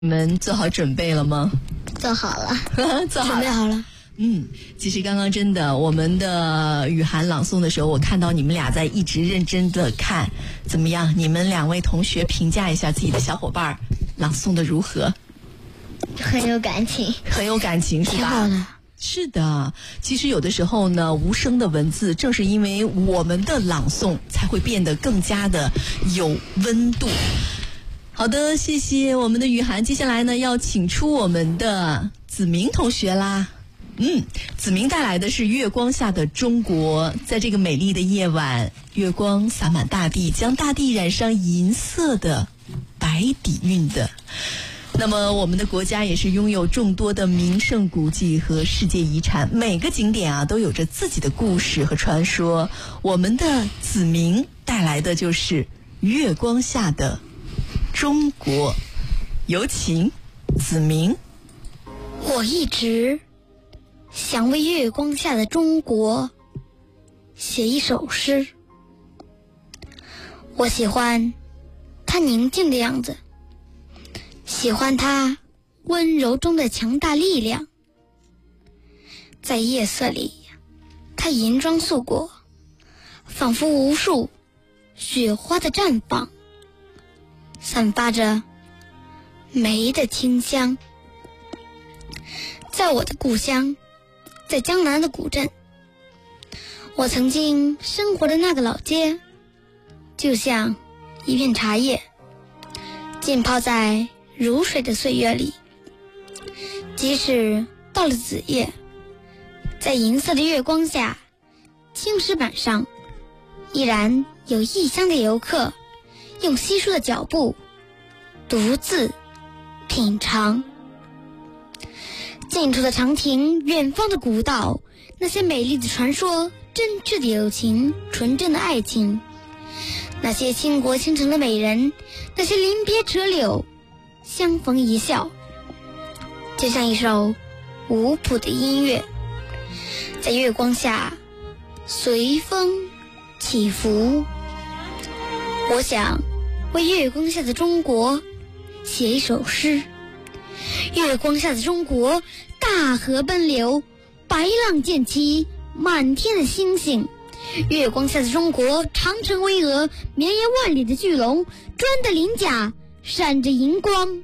你们做好准备了吗？ 做好了， 做好了， 准备好了。 其实刚刚真的，我们的雨涵朗诵的时候，我看到你们俩在一直认真的看，怎么样？你们两位同学评价一下自己的小伙伴朗诵的如何？ 很有感情， 很有感情，是吧？ 挺好的。 是的，其实有的时候呢，无声的文字正是因为我们的朗诵，才会变得更加的有温度。好的，谢谢我们的雨涵。接下来呢，要请出我们的子明同学啦。子明带来的是月光下的中国。在这个美丽的夜晚，月光洒满大地，将大地染上银色的白底蕴的。那么我们的国家也是拥有众多的名胜古迹和世界遗产，每个景点啊都有着自己的故事和传说。我们的子明带来的就是月光下的中国，有请子明。 我一直想为月光下的中国写一首诗。我喜欢它宁静的样子，喜欢它温柔中的强大力量。在夜色里，它银装素裹，仿佛无数雪花的绽放，散发着梅的清香。在我的故乡，在江南的古镇，我曾经生活的那个老街，就像一片茶叶，浸泡在如水的岁月里。即使到了子夜，在银色的月光下，青石板上依然有异乡的游客用稀疏的脚步独自品尝。近处的长亭，远方的古道，那些美丽的传说，真挚的友情，纯真的爱情，那些倾国倾城的美人，那些临别折柳，相逢一笑，就像一首无谱的音乐，在月光下随风起伏。我想为月光下的中国写一首诗。月光下的中国，大河奔流，白浪溅起满天的星星。月光下的中国，长城巍峨，绵延万里的巨龙，砖的鳞甲闪着银光。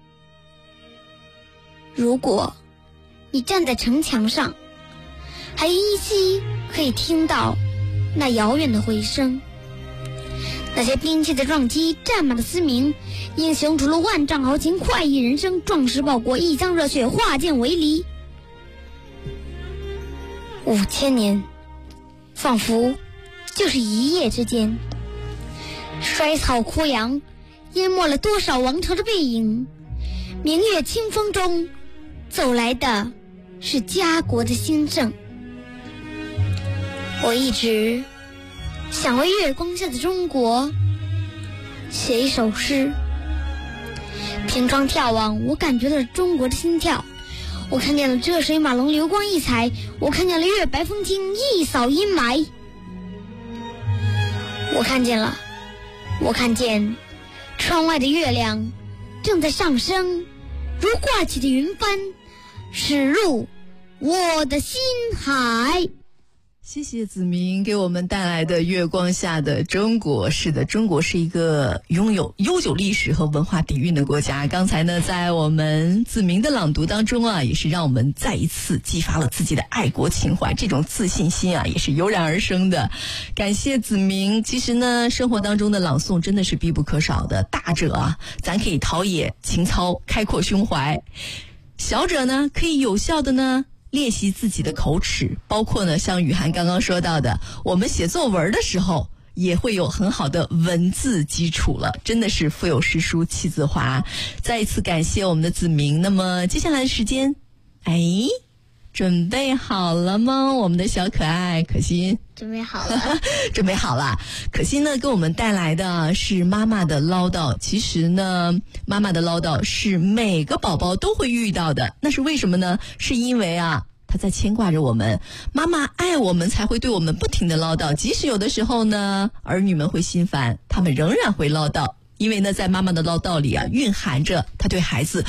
如果你站在城墙上，还依稀可以听到那遥远的回声，那些兵器的撞击，战马的嘶鸣，英雄除了万丈豪情，快意人生，壮士报国，一腔热血，化剑为犁。5000年仿佛就是一夜之间，衰草枯杨，淹没了多少王朝的背影。明月清风中走来的是家国的兴盛。我一直想为月光下的中国写一首诗。凭窗眺望，我感觉了中国的心跳。我看见了浙水马龙流光溢彩，我看见了月白风清一扫阴霾。我看见窗外的月亮正在上升，如挂起的云帆驶入我的心海。 谢谢子明给我们带来的月光下的中国。是的，中国是一个拥有悠久历史和文化底蕴的国家。刚才呢，在我们子明的朗读当中啊，也是让我们再一次激发了自己的爱国情怀，这种自信心啊，也是油然而生的。感谢子明。其实呢，生活当中的朗诵真的是必不可少的。大者啊，咱可以陶冶情操，开阔胸怀；小者呢，可以有效的呢练习自己的口齿，包括呢像雨涵刚刚说到的，我们写作文的时候也会有很好的文字基础了，真的是腹有诗书气自华。再一次感谢我们的子明。那么接下来的时间，准备好了吗？我们的小可爱可心准备好了。 准备好了。可心呢给我们带来的是妈妈的唠叨。其实呢，妈妈的唠叨是每个宝宝都会遇到的。那是为什么呢？是因为啊，她在牵挂着我们，妈妈爱我们才会对我们不停的唠叨。即使有的时候呢，儿女们会心烦，他们仍然会唠叨。 因为呢，在妈妈的唠叨里啊，蕴含着她对孩子